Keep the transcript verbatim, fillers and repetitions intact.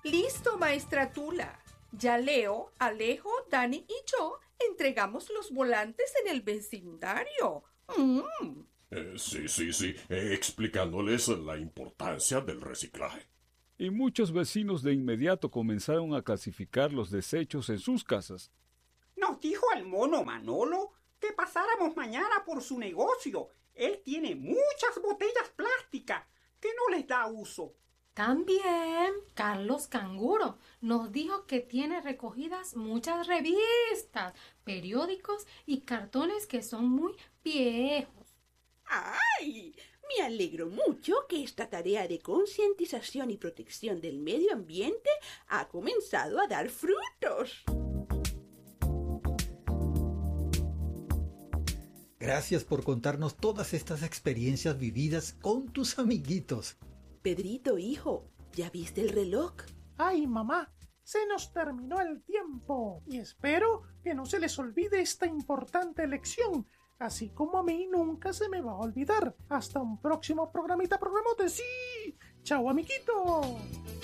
Listo, maestra Tula. Ya Leo, Alejo, Dani y yo entregamos los volantes en el vecindario. Mm. Eh, sí, sí, sí, eh, explicándoles la importancia del reciclaje. Y muchos vecinos de inmediato comenzaron a clasificar los desechos en sus casas. Nos dijo el mono Manolo que pasáramos mañana por su negocio. Él tiene muchas botellas plásticas que no les da uso. También Carlos Canguro nos dijo que tiene recogidas muchas revistas, periódicos y cartones que son muy viejos. ¡Ay! Me alegro mucho que esta tarea de concientización y protección del medio ambiente ha comenzado a dar frutos. Gracias por contarnos todas estas experiencias vividas con tus amiguitos. Pedrito, hijo, ¿ya viste el reloj? ¡Ay, mamá! Se nos terminó el tiempo y espero que no se les olvide esta importante lección, así como a mí nunca se me va a olvidar. Hasta un próximo programita, programote, ¡sí! ¡Chao, amiguito!